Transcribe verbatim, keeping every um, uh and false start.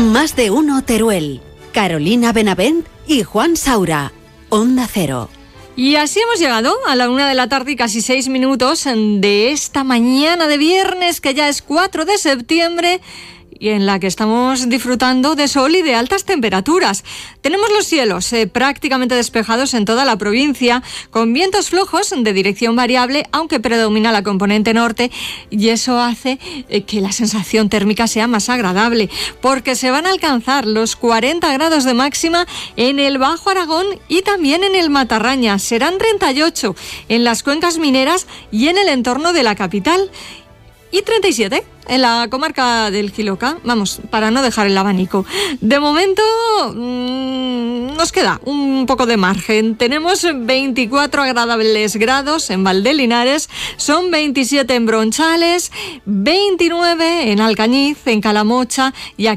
Más de uno Teruel. Carolina Benavent y Juan Saura. Onda Cero. Y así hemos llegado a la una de la tarde y casi seis minutos de esta mañana de viernes, que ya es cuatro de septiembre, y en la que estamos disfrutando de sol y de altas temperaturas. Tenemos los cielos eh, prácticamente despejados en toda la provincia, con vientos flojos de dirección variable, aunque predomina la componente norte, y eso hace eh, que la sensación térmica sea más agradable, porque se van a alcanzar los cuarenta grados de máxima en el Bajo Aragón y también en el Matarraña. Serán treinta y ocho en las cuencas mineras y en el entorno de la capital, y treinta y siete en la comarca del Jiloca, vamos, para no dejar el abanico. De momento mmm, nos queda un poco de margen. Tenemos veinticuatro agradables grados en Valdelinares, son veintisiete en Bronchales, veintinueve en Alcañiz, en Calamocha y aquí